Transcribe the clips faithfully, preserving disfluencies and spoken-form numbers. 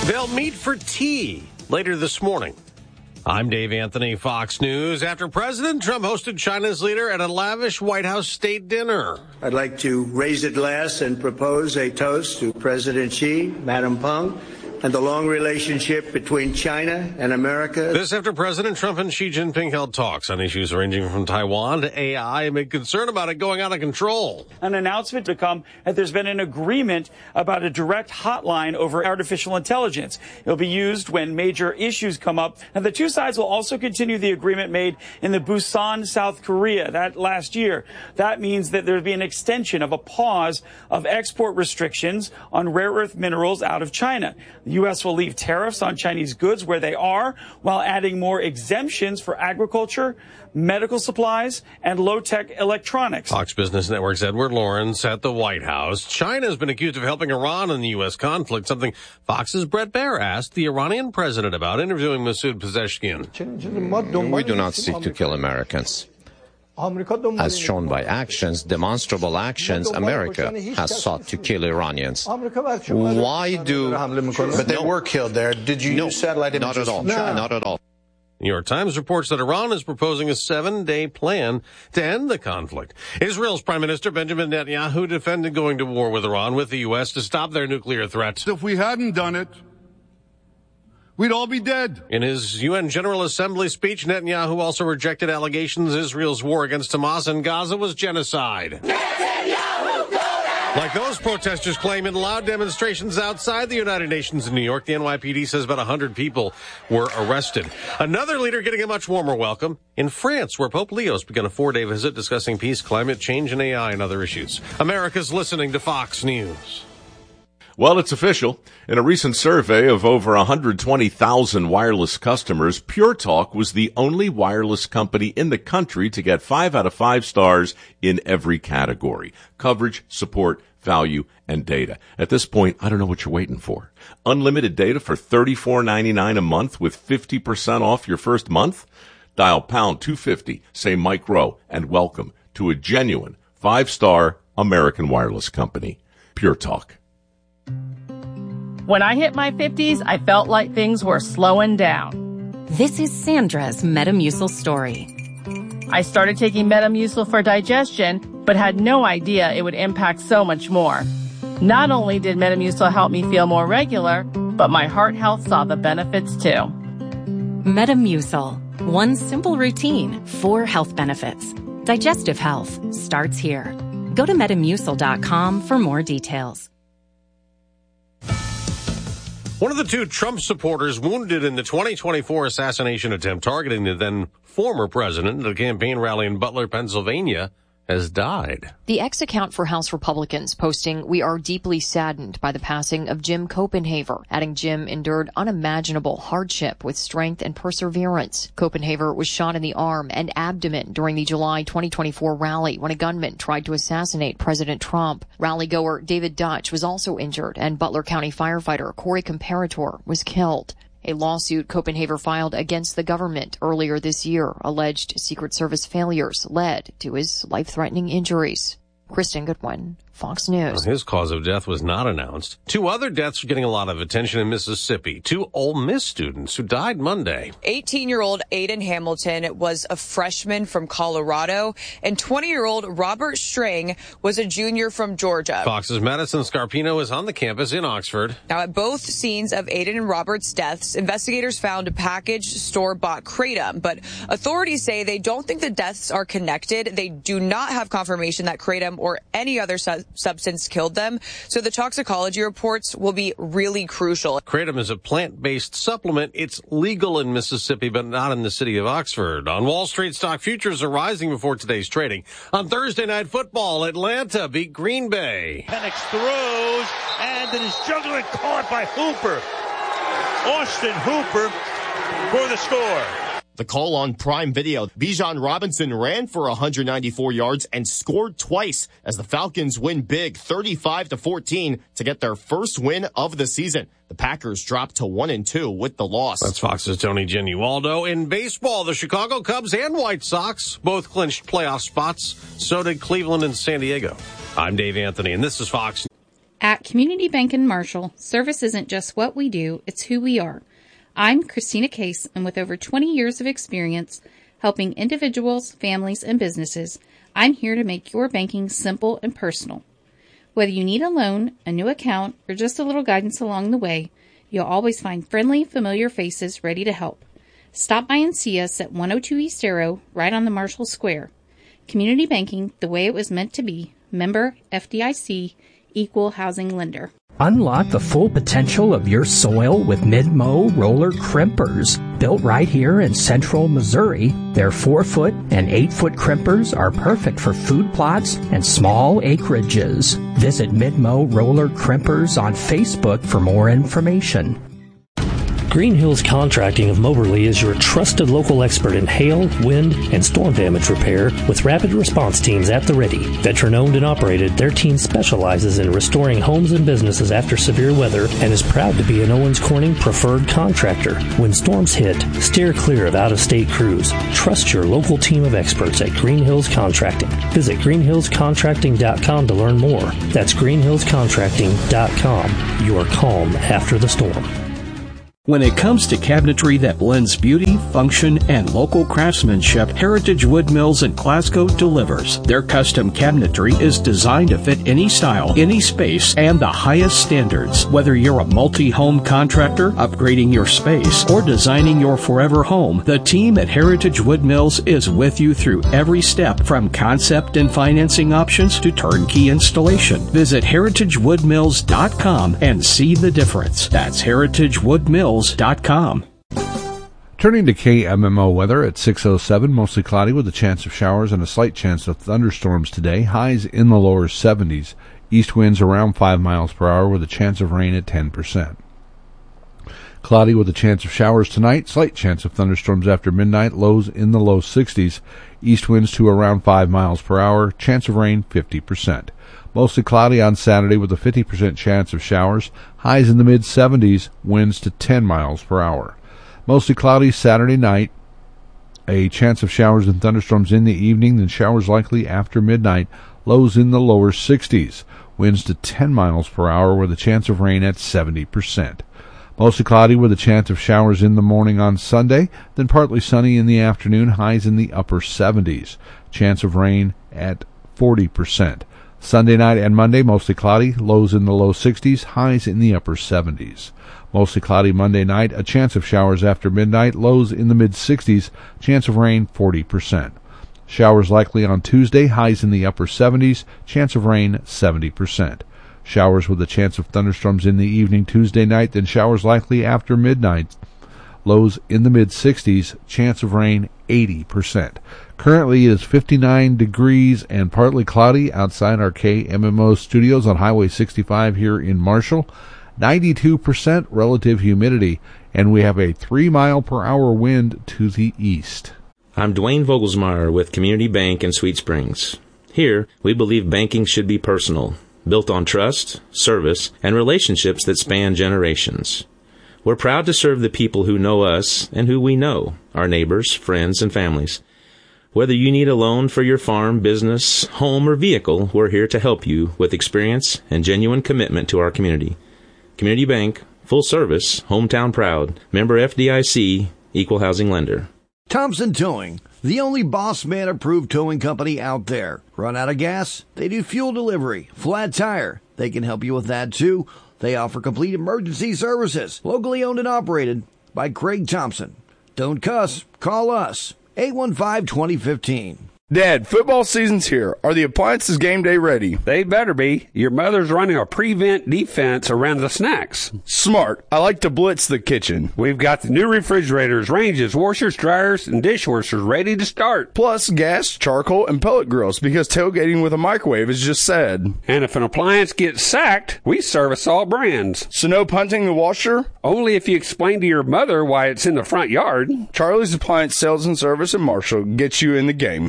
They'll meet for tea later this morning. I'm Dave Anthony, Fox News. After President Trump hosted China's leader at a lavish White House state dinner. I'd like to raise a glass and propose a toast to President Xi, Madam Peng, and the long relationship between China and America. This after President Trump and Xi Jinping held talks on issues ranging from Taiwan to A I amid concern about it going out of control. An announcement to come that there's been an agreement about a direct hotline over artificial intelligence. It'll be used when major issues come up. And the two sides will also continue the agreement made in the Busan, South Korea, that last year. That means that there'll be an extension of a pause of export restrictions on rare earth minerals out of China. The U S will leave tariffs on Chinese goods where they are, while adding more exemptions for agriculture, medical supplies, and low-tech electronics. Fox Business Network's Edward Lawrence at the White House. China has been accused of helping Iran in the U S conflict, something Fox's Bret Baier asked the Iranian president about, interviewing Masoud Pezeshkian. We do not seek to kill Americans. As shown by actions, demonstrable actions, America has sought to kill Iranians. Why do... But they no. were killed there. Did you no, use satellite images? Not at all. No. Not at all. New York Times reports that Iran is proposing a seven-day plan to end the conflict. Israel's Prime Minister Benjamin Netanyahu defended going to war with Iran with the U S to stop their nuclear threats. If we hadn't done it, we'd all be dead. In his U N General Assembly speech, Netanyahu also rejected allegations Israel's war against Hamas in Gaza was genocide. Netanyahu, go down! Like those protesters claim in loud demonstrations outside the United Nations in New York, the N Y P D says about one hundred people were arrested. Another leader getting a much warmer welcome in France, where Pope Leo's begun a four-day visit discussing peace, climate change, and A I and other issues. America's listening to Fox News. Well, it's official. In a recent survey of over one hundred twenty thousand wireless customers, Pure Talk was the only wireless company in the country to get five out of five stars in every category: coverage, support, value, and data. At this point, I don't know what you're waiting for. Unlimited data for thirty-four ninety-nine a month with fifty percent off your first month? Dial pound two fifty, say Mike Rowe, and welcome to a genuine five-star American wireless company. Pure Talk. When I hit my fifties, I felt like things were slowing down. This is Sandra's Metamucil story. I started taking Metamucil for digestion, but had no idea it would impact so much more. Not only did Metamucil help me feel more regular, but my heart health saw the benefits too. Metamucil. One simple routine, four health benefits. Digestive health starts here. Go to Metamucil dot com for more details. One of the two Trump supporters wounded in the twenty twenty-four assassination attempt targeting the then former president at a campaign rally in Butler, Pennsylvania, has died. The X account for House Republicans posting, "We are deeply saddened by the passing of Jim Copenhaver," adding Jim endured unimaginable hardship with strength and perseverance. Copenhaver was shot in the arm and abdomen during the July twenty twenty-four rally when a gunman tried to assassinate President Trump. Rally-goer David Dutch was also injured, and Butler County firefighter Corey Comparator was killed. A lawsuit Copenhaver filed against the government earlier this year alleged Secret Service failures led to his life-threatening injuries. Kristen Goodwin, Fox News. His cause of death was not announced. Two other deaths are getting a lot of attention in Mississippi. Two Ole Miss students who died Monday. eighteen-year-old Aiden Hamilton was a freshman from Colorado, and twenty-year-old Robert String was a junior from Georgia. Fox's Madison Scarpino is on the campus in Oxford. Now, at both scenes of Aiden and Robert's deaths, investigators found a packaged store-bought kratom, but authorities say they don't think the deaths are connected. They do not have confirmation that kratom or any other su- substance killed them, so the toxicology reports will be really crucial. Kratom is a plant-based supplement. It's legal in Mississippi, but not in the city of Oxford. On Wall Street, stock futures are rising before today's trading. On Thursday Night Football, Atlanta beat Green Bay. Penix throws, and it is juggled and caught by Hooper. Austin Hooper for the score. The call on Prime Video. Bijan Robinson ran for one hundred ninety-four yards and scored twice as the Falcons win big thirty-five to fourteen to get their first win of the season. The Packers dropped to one and two with the loss. That's Fox's Tony Genualdo. In baseball, the Chicago Cubs and White Sox both clinched playoff spots. So did Cleveland and San Diego. I'm Dave Anthony, and this is Fox. At Community Bank in Marshall, service isn't just what we do, it's who we are. I'm Christina Case, and with over twenty years of experience helping individuals, families, and businesses, I'm here to make your banking simple and personal. Whether you need a loan, a new account, or just a little guidance along the way, you'll always find friendly, familiar faces ready to help. Stop by and see us at one oh two East Arrow, right on the Marshall Square. Community Banking, the way it was meant to be. Member F D I C, Equal Housing Lender. Unlock the full potential of your soil with Mid-Mow roller crimpers. Built right here in central Missouri, their four-foot and eight-foot crimpers are perfect for food plots and small acreages. Visit Mid-Mow roller crimpers on Facebook for more information. Green Hills Contracting of Moberly is your trusted local expert in hail, wind, and storm damage repair with rapid response teams at the ready. Veteran-owned and operated, their team specializes in restoring homes and businesses after severe weather and is proud to be an Owens Corning preferred contractor. When storms hit, steer clear of out-of-state crews. Trust your local team of experts at Green Hills Contracting. Visit green hills contracting dot com to learn more. That's green hills contracting dot com. Your calm after the storm. When it comes to cabinetry that blends beauty, function, and local craftsmanship, Heritage Wood Mills in Glasgow delivers. Their custom cabinetry is designed to fit any style, any space, and the highest standards. Whether you're a multi-home contractor, upgrading your space, or designing your forever home, the team at Heritage Wood Mills is with you through every step, from concept and financing options to turnkey installation. Visit heritage wood mills dot com and see the difference. That's heritage wood mills dot com. Turning to K M M O weather at six oh seven, mostly cloudy with a chance of showers and a slight chance of thunderstorms today. Highs in the lower seventies. East winds around five miles per hour with a chance of rain at ten percent. Cloudy with a chance of showers tonight. Slight chance of thunderstorms after midnight. Lows in the low sixties. East winds to around five miles per hour. Chance of rain fifty percent. Mostly cloudy on Saturday with a fifty percent chance of showers. Highs in the mid seventies. Winds to ten miles per hour. Mostly cloudy Saturday night. A chance of showers and thunderstorms in the evening, then showers likely after midnight. Lows in the lower sixties. Winds to ten miles per hour with a chance of rain at seventy percent. Mostly cloudy with a chance of showers in the morning on Sunday, then partly sunny in the afternoon. Highs in the upper seventies. Chance of rain at forty percent. Sunday night and Monday, mostly cloudy, lows in the low sixties, highs in the upper seventies. Mostly cloudy Monday night, a chance of showers after midnight, lows in the mid-sixties, chance of rain forty percent. Showers likely on Tuesday, highs in the upper seventies, chance of rain seventy percent. Showers with a chance of thunderstorms in the evening Tuesday night, then showers likely after midnight, lows in the mid-sixties, chance of rain eighty percent. Currently it is fifty-nine degrees and partly cloudy outside our K M M O studios on Highway sixty-five here in Marshall. ninety-two percent relative humidity, and we have a three mile per hour wind to the east. I'm Dwayne Vogelsmeyer with Community Bank in Sweet Springs. Here, we believe banking should be personal, built on trust, service, and relationships that span generations. We're proud to serve the people who know us and who we know, our neighbors, friends, and families. Whether you need a loan for your farm, business, home, or vehicle, we're here to help you with experience and genuine commitment to our community. Community Bank, full service, hometown proud, member F D I C, equal housing lender. Thompson Towing, the only Boss Man approved towing company out there. Run out of gas? They do fuel delivery, flat tire. They can help you with that too. They offer complete emergency services, locally owned and operated by Craig Thompson. Don't cuss, call us. eight one five, two oh one five. Dad, football season's here. Are the appliances game day ready? They better be. Your mother's running a prevent defense around the snacks. Smart. I like to blitz the kitchen. We've got the new refrigerators, ranges, washers, dryers, and dishwashers ready to start. Plus gas, charcoal, and pellet grills because tailgating with a microwave is just sad. And if an appliance gets sacked, we service all brands. So no punting the washer? Only if you explain to your mother why it's in the front yard. Charlie's Appliance Sales and Service in Marshall gets you in the game.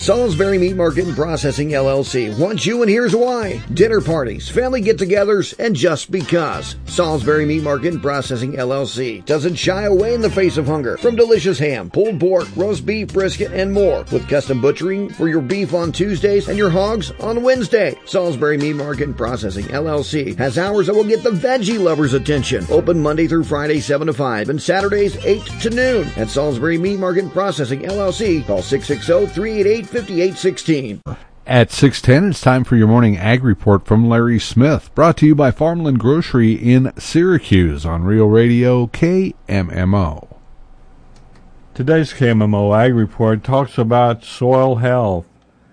Salisbury Meat Market and Processing, L L C wants you, and here's why. Dinner parties, family get-togethers, and just because. Salisbury Meat Market and Processing, L L C doesn't shy away in the face of hunger. From delicious ham, pulled pork, roast beef, brisket, and more. With custom butchering for your beef on Tuesdays and your hogs on Wednesday. Salisbury Meat Market and Processing, L L C has hours that will get the veggie lovers' attention. Open Monday through Friday, seven to five, and Saturdays, eight to noon. At Salisbury Meat Market and Processing, L L C, call six six zero, three eight eight, five eight one six. At six ten, it's time for your morning ag report from Larry Smith, brought to you by Farmland Grocery in Syracuse on Real Radio K M M O. Today's K M M O Ag Report talks about soil health.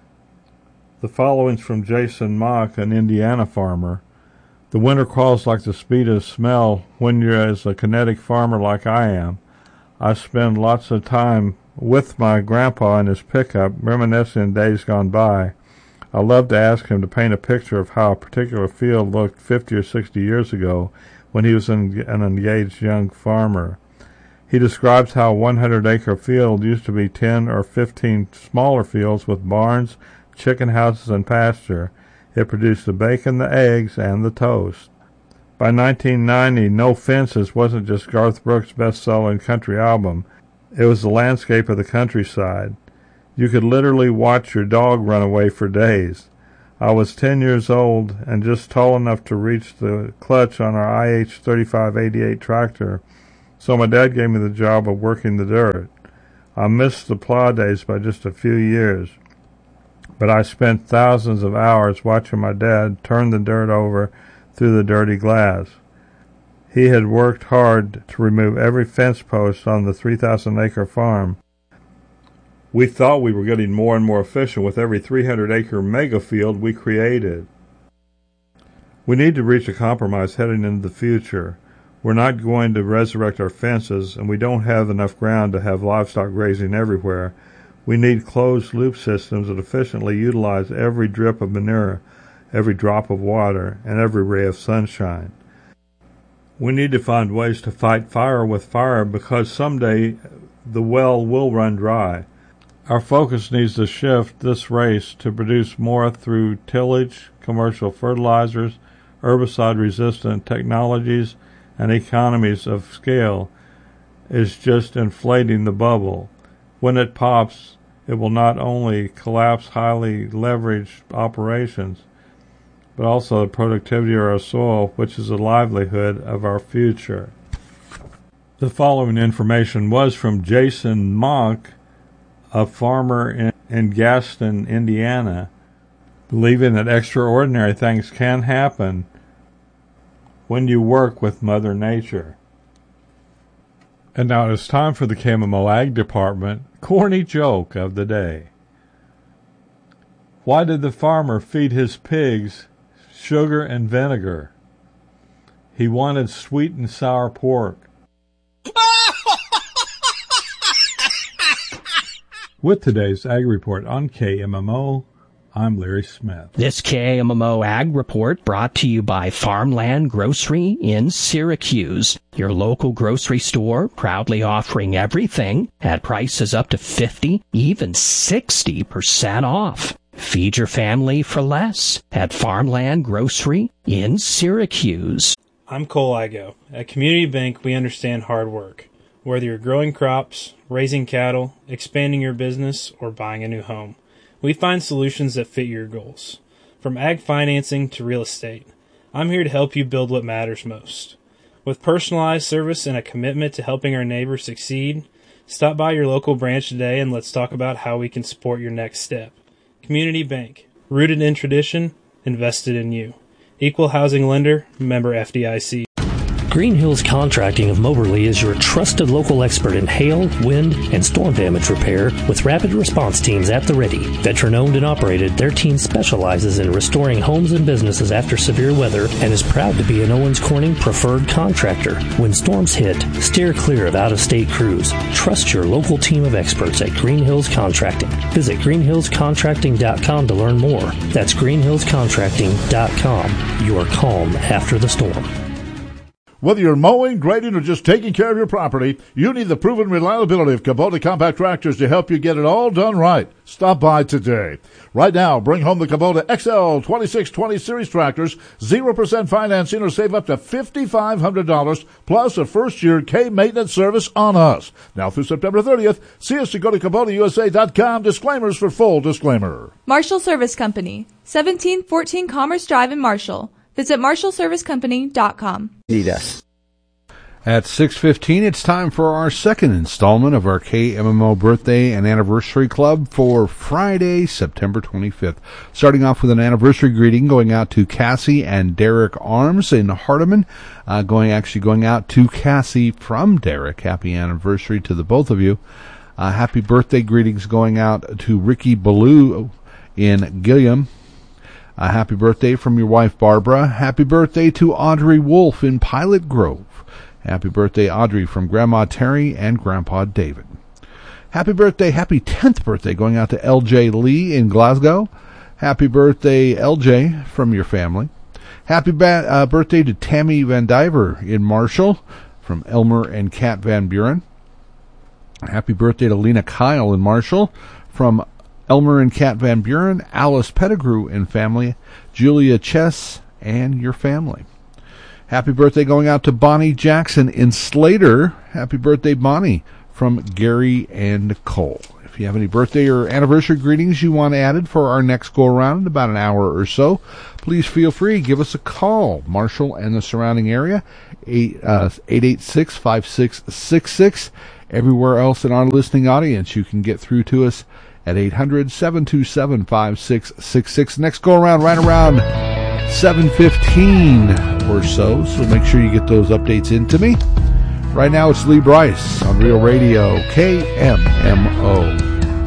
The following's from Jason Mock, an Indiana farmer. The winter crawls like the speed of smell when you're as a kinetic farmer like I am. I spend lots of time with my grandpa in his pickup, reminiscing days gone by. I love to ask him to paint a picture of how a particular field looked fifty or sixty years ago when he was an, an engaged young farmer. He describes how a one hundred acre field used to be ten or fifteen smaller fields with barns, chicken houses, and pasture. It produced the bacon, the eggs, and the toast. By nineteen ninety, No Fences wasn't just Garth Brooks' best-selling country album. It was the landscape of the countryside. You could literally watch your dog run away for days. I was ten years old and just tall enough to reach the clutch on our I H thirty-five eighty-eight tractor, so my dad gave me the job of working the dirt. I missed the plow days by just a few years, but I spent thousands of hours watching my dad turn the dirt over through the dirty glass. He had worked hard to remove every fence post on the three thousand acre farm. We thought we were getting more and more efficient with every three hundred acre mega field we created. We need to reach a compromise heading into the future. We're not going to resurrect our fences, and we don't have enough ground to have livestock grazing everywhere. We need closed-loop systems that efficiently utilize every drip of manure, every drop of water, and every ray of sunshine. We need to find ways to fight fire with fire because someday the well will run dry. Our focus needs to shift this race to produce more through tillage, commercial fertilizers, herbicide-resistant technologies, and economies of scale is just inflating the bubble. When it pops, it will not only collapse highly leveraged operations, but also the productivity of our soil, which is the livelihood of our future. The following information was from Jason Monk, a farmer in, in Gaston, Indiana, believing that extraordinary things can happen when you work with Mother Nature. And now it's time for the K M M O Ag Department corny joke of the day. Why did the farmer feed his pigs sugar and vinegar? He wanted sweet and sour pork. With today's Ag Report on K M M O, I'm Larry Smith. This K M M O Ag Report brought to you by Farmland Grocery in Syracuse, your local grocery store proudly offering everything at prices up to fifty, even sixty percent off. Feed your family for less at Farmland Grocery in Syracuse. I'm Cole Igo. At Community Bank, we understand hard work. Whether you're growing crops, raising cattle, expanding your business, or buying a new home, we find solutions that fit your goals. From ag financing to real estate, I'm here to help you build what matters most. With personalized service and a commitment to helping our neighbors succeed, stop by your local branch today and let's talk about how we can support your next step. Community Bank, rooted in tradition, invested in you. Equal housing lender, member F D I C. Green Hills Contracting of Moberly is your trusted local expert in hail, wind, and storm damage repair with rapid response teams at the ready. Veteran-owned and operated, their team specializes in restoring homes and businesses after severe weather and is proud to be an Owens Corning preferred contractor. When storms hit, steer clear of out-of-state crews. Trust your local team of experts at Green Hills Contracting. Visit green hills contracting dot com to learn more. That's green hills contracting dot com. Your calm after the storm. Whether you're mowing, grading, or just taking care of your property, you need the proven reliability of Kubota compact tractors to help you get it all done right. Stop by today. Right now, bring home the Kubota X L twenty-six twenty Series tractors, zero percent financing, or save up to five thousand five hundred dollars plus a first-year K-maintenance service on us. Now through September thirtieth, see us to go to Kubota U S A dot com. Disclaimers for full disclaimer. Marshall Service Company, seventeen fourteen Commerce Drive in Marshall. Visit marshall service company dot com. Need us. At six fifteen, it's time for our second installment of our K M M O Birthday and Anniversary Club for Friday, September twenty-fifth. Starting off with an anniversary greeting going out to Cassie and Derek Arms in Hardeman. Uh, going actually going out to Cassie from Derek. Happy anniversary to the both of you. Uh, happy birthday greetings going out to Ricky Ballou in Gilliam. A happy birthday from your wife, Barbara. Happy birthday to Audrey Wolf in Pilot Grove. Happy birthday, Audrey, from Grandma Terry and Grandpa David. Happy birthday, happy tenth birthday going out to L J Lee in Glasgow. Happy birthday, L J, from your family. Happy ba- uh, birthday to Tammy Van Diver in Marshall from Elmer and Kat Van Buren. Happy birthday to Lena Kyle in Marshall from Elmer and Kat Van Buren, Alice Pettigrew and family, Julia Chess and your family. Happy birthday going out to Bonnie Jackson in Slater. Happy birthday, Bonnie, from Gary and Nicole. If you have any birthday or anniversary greetings you want added for our next go-around in about an hour or so, please feel free. Give us a call. Marshall and the surrounding area, eight eight six, five six six six. Everywhere else in our listening audience, you can get through to us at eight hundred, seven two seven, five six six six. Next go around right around seven fifteen or so, so make sure you get those updates into me. Right now it's Lee Bryce on Real Radio K M M O.